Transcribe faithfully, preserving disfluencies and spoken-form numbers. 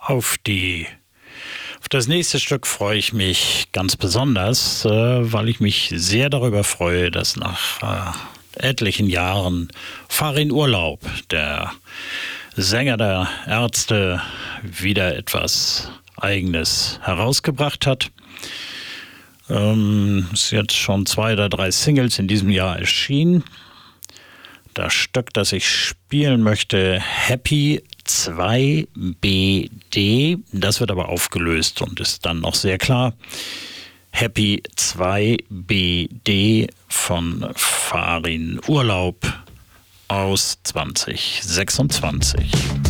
Auf die auf das nächste Stück freue ich mich ganz besonders, äh, weil ich mich sehr darüber freue, dass nach äh, etlichen Jahren Farin Urlaub, der Sänger der Ärzte, wieder etwas Eigenes herausgebracht hat. Ähm, ist jetzt schon zwei oder drei Singles in diesem Jahr erschienen. Das Stück, das ich spielen möchte, Happy zwei B D, das wird aber aufgelöst und ist dann noch sehr klar. Happy zwei B D von Farin Urlaub aus zwanzig sechsundzwanzig.